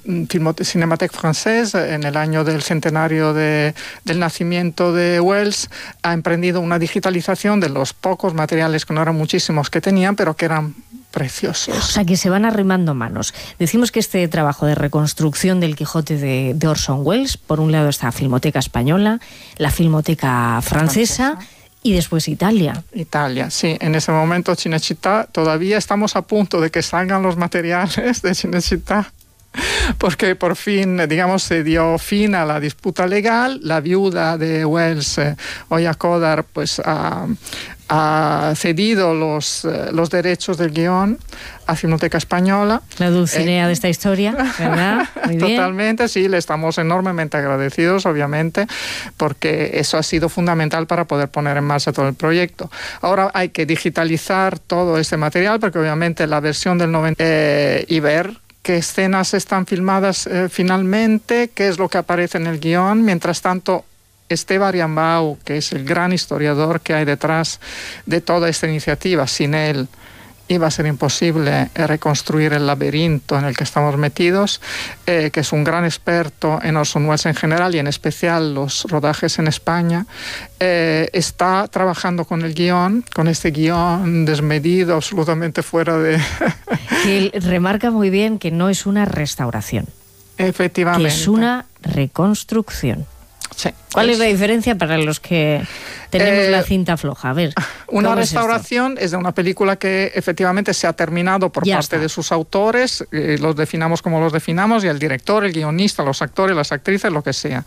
Cinémathèque Française, en el año del centenario del nacimiento de Wells, ha emprendido una digitalización de los pocos materiales, que no eran muchísimos, que tenían, pero que eran preciosos. O sea, que se van arrimando manos. Decimos que este trabajo de reconstrucción del Quijote de Orson Welles, por un lado está Filmoteca Española, la Filmoteca Francesa y después Italia. Italia, sí. En ese momento Cinecittà, todavía estamos a punto de que salgan los materiales de Cinecittà, porque por fin, digamos, se dio fin a la disputa legal. La viuda de Wells, Oya Kodar, pues ha cedido los derechos del guión a Filmoteca Española. La Dulcinea de esta historia, ¿verdad? Muy bien. Totalmente, sí, le estamos enormemente agradecidos, obviamente, porque eso ha sido fundamental para poder poner en marcha todo el proyecto. Ahora hay que digitalizar todo este material, porque obviamente la versión del 90 y ver qué escenas están filmadas finalmente, qué es lo que aparece en el guión. Mientras tanto, Esteve Arambau, que es el gran historiador que hay detrás de toda esta iniciativa, sin él iba a ser imposible reconstruir el laberinto en el que estamos metidos, que es un gran experto en Orson Welles en general y en especial los rodajes en España. Está trabajando con el guión, con este guión desmedido, absolutamente fuera de... Que él remarca muy bien que no es una restauración. Efectivamente. Que es una reconstrucción. Sí. ¿Cuál es la diferencia para los que tenemos la cinta floja? A ver, una restauración es de una película que efectivamente se ha terminado por parte de sus autores, los definamos como los definamos, y el director, el guionista, los actores, las actrices, lo que sea.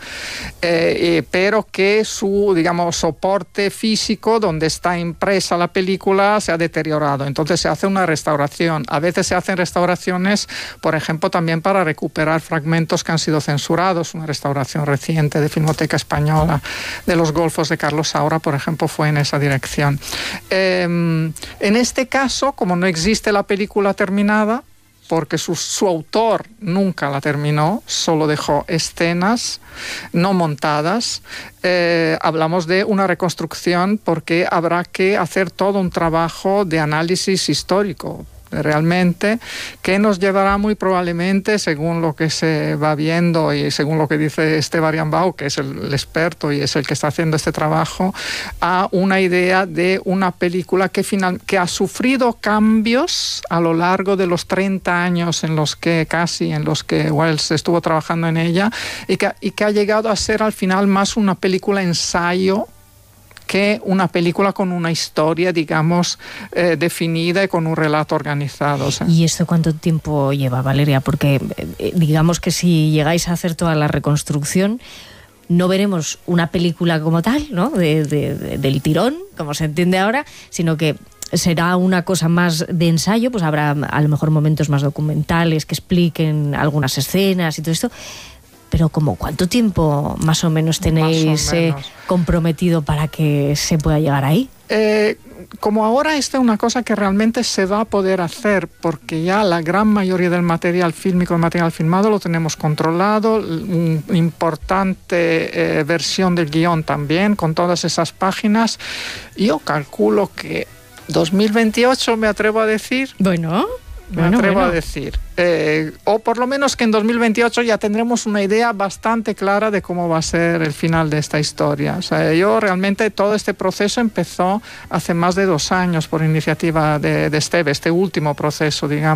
Pero que su, digamos, soporte físico, donde está impresa la película, se ha deteriorado. Entonces se hace una restauración. A veces se hacen restauraciones, por ejemplo, también para recuperar fragmentos que han sido censurados. Una restauración reciente de Filmoteca Española de los Golfos de Carlos Saura, por ejemplo, fue en esa dirección. En este caso, como no existe la película terminada, porque su autor nunca la terminó, solo dejó escenas no montadas, hablamos de una reconstrucción, porque habrá que hacer todo un trabajo de análisis histórico, realmente, que nos llevará muy probablemente, según lo que se va viendo y según lo que dice Esteve Arambau, que es el experto y es el que está haciendo este trabajo, a una idea de una película que ha sufrido cambios a lo largo de los 30 años en los que Wells estuvo trabajando en ella, y que ha llegado a ser al final más una película ensayo que una película con una historia, digamos, definida y con un relato organizado. ¿Sí? ¿Y esto cuánto tiempo lleva, Valeria? Porque digamos que si llegáis a hacer toda la reconstrucción, no veremos una película como tal, ¿no? Del tirón, como se entiende ahora, sino que será una cosa más de ensayo, pues habrá a lo mejor momentos más documentales que expliquen algunas escenas y todo esto. Pero ¿como cuánto tiempo más o menos tenéis comprometido para que se pueda llegar ahí? Como ahora esta es una cosa que realmente se va a poder hacer, porque ya la gran mayoría del material fílmico, el material filmado, lo tenemos controlado, una importante versión del guión también, con todas esas páginas. Yo calculo que 2028, me atrevo a decir. Bueno, a decir. O por lo menos que en 2028 ya tendremos una idea bastante clara de cómo va a ser el final de esta historia. O sea, yo realmente todo este proceso empezó hace más de 2 años por iniciativa de Esteve, este último proceso, digamos.